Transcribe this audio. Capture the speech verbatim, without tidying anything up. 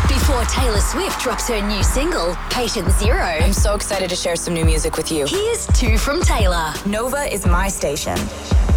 Before Taylor Swift drops her new single, Patient Zero. I'm so excited to share some new music with you. Here's two from Taylor. Nova is my station.